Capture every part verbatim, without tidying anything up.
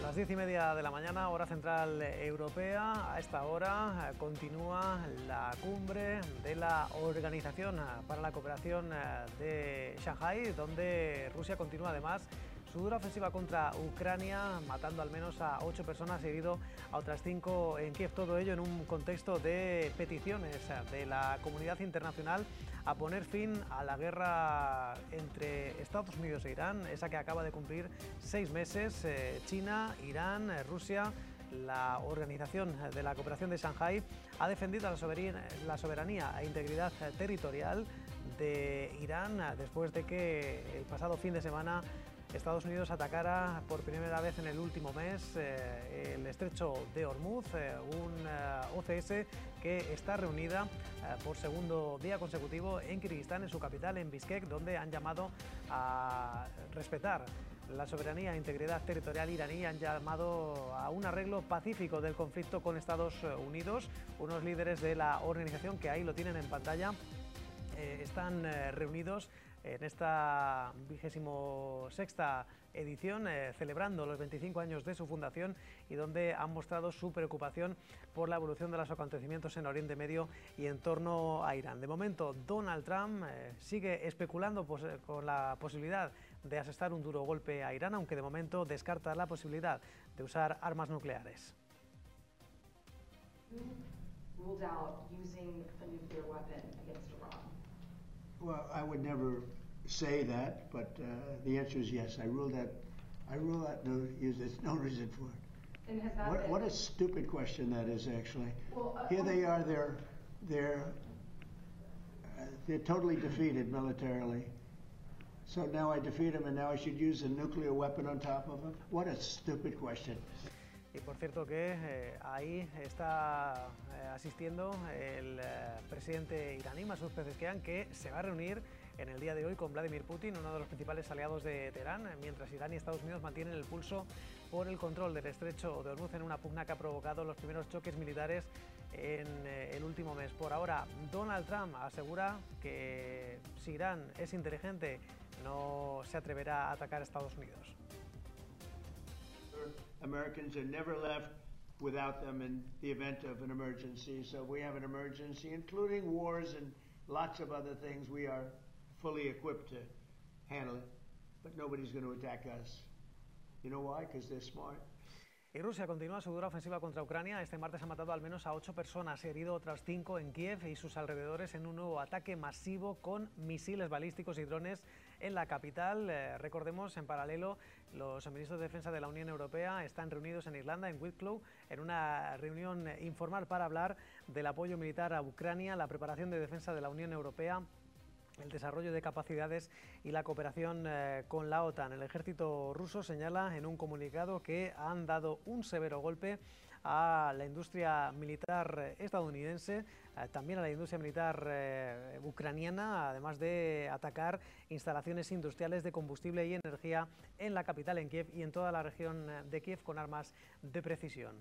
Las diez y media de la mañana, hora central europea. A esta hora continúa la cumbre de la Organización para la Cooperación de Shanghái, donde Rusia continúa además su dura ofensiva contra Ucrania, matando al menos a ocho personas y herido a otras cinco en Kiev. Todo ello en un contexto de peticiones de la comunidad internacional a poner fin a la guerra entre Estados Unidos e Irán, esa que acaba de cumplir seis meses. China, Irán, Rusia. La Organización de la Cooperación de Shanghái ha defendido la soberanía, la soberanía e integridad territorial de Irán después de que el pasado fin de semana Estados Unidos atacara por primera vez en el último mes eh, el estrecho de Hormuz, eh, un eh, O C S que está reunida eh, por segundo día consecutivo en Kirguistán, en su capital, en Bishkek, donde han llamado a respetar la soberanía e integridad territorial iraní, han llamado a un arreglo pacífico del conflicto con Estados Unidos. Unos líderes de la organización, que ahí lo tienen en pantalla, eh, están eh, reunidos en esta vigésimo sexta edición, eh, celebrando los veinticinco años de su fundación, y donde han mostrado su preocupación por la evolución de los acontecimientos en Oriente Medio y en torno a Irán. De momento, Donald Trump eh, sigue especulando pues, con la posibilidad de asestar un duro golpe a Irán, aunque de momento descarta la posibilidad de usar armas nucleares. Ruled out using a nuclear weapon against Iran. Well, I would never say that, but uh, the answer is yes. I rule that. I rule that. No, there's no reason for it. And has that What, been, what a stupid question that is, actually. Well, uh, Here they are. They're they're uh, they're totally defeated militarily. So now I defeat them, and now I should use a nuclear weapon on top of them. What a stupid question. Y por cierto que eh, ahí está eh, asistiendo el eh, presidente iraní, Masoud Pezeshkian, que se va a reunir en el día de hoy con Vladimir Putin, uno de los principales aliados de Teherán, mientras Irán y Estados Unidos mantienen el pulso por el control del estrecho de Hormuz en una pugna que ha provocado los primeros choques militares en eh, el último mes. Por ahora, Donald Trump asegura que si Irán es inteligente, no se atreverá a atacar a Estados Unidos. Americans are never left without them in the event of an emergency. So we have an emergency, including wars and lots of other things. We are fully equipped to handle it, but nobody's going to attack us. You know why? Because they're smart. Y Rusia continúa su dura ofensiva contra Ucrania. Este martes ha matado al menos a ocho personas, herido otras cinco en Kiev y sus alrededores en un nuevo ataque masivo con misiles balísticos y drones en la capital. Eh, recordemos, en paralelo, los ministros de Defensa de la Unión Europea están reunidos en Irlanda, en Wicklow, en una reunión informal para hablar del apoyo militar a Ucrania, la preparación de defensa de la Unión Europea, el desarrollo de capacidades y la cooperación eh, con la OTAN. El ejército ruso señala en un comunicado que han dado un severo golpe a la industria militar estadounidense, eh, también a la industria militar eh, ucraniana, además de atacar instalaciones industriales de combustible y energía en la capital, en Kiev, y en toda la región de Kiev con armas de precisión.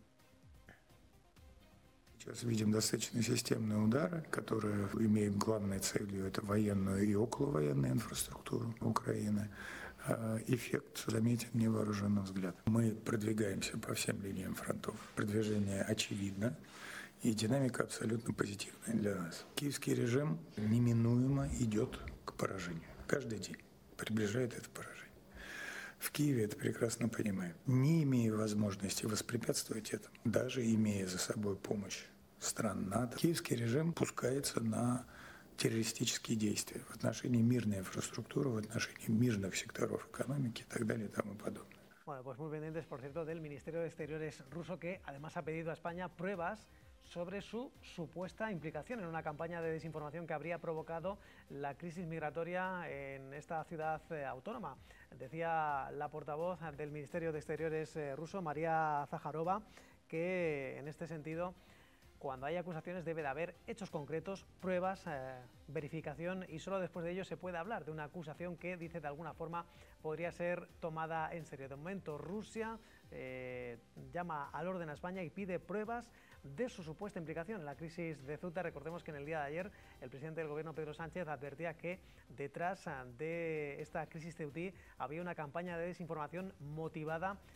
Сейчас видим достаточно системные удары, которые имеют главной целью это военную и околовоенную инфраструктуру Украины. Эффект заметен невооруженным взглядом. Мы продвигаемся по всем линиям фронтов. Продвижение очевидно, и динамика абсолютно позитивная для нас. Киевский режим неминуемо идет к поражению. Каждый день приближает это поражение. В Киеве это прекрасно понимают. Не имея возможности воспрепятствовать этому, даже имея за собой помощь стран НАТО, киевский режим пускается на террористические действия в отношении мирной инфраструктуры, в отношении мирных секторов экономики и так далее и тому подобное. Bueno, pues muy pendientes, por cierto, del Ministerio de Exteriores ruso, que además ha pedido a España pruebas sobre su supuesta implicación en una campaña de desinformación que habría provocado la crisis migratoria en esta ciudad eh, autónoma. Decía la portavoz del Ministerio de Exteriores eh, ruso, María Zaharova, que en este sentido, cuando hay acusaciones debe de haber hechos concretos, pruebas, eh, verificación, y solo después de ello se puede hablar de una acusación que, dice, de alguna forma podría ser tomada en serio. De momento, Rusia eh, llama al orden a España y pide pruebas de su supuesta implicación en la crisis de Ceuta. Recordemos que en el día de ayer el presidente del gobierno, Pedro Sánchez, advertía que detrás de esta crisis ceutí había una campaña de desinformación motivada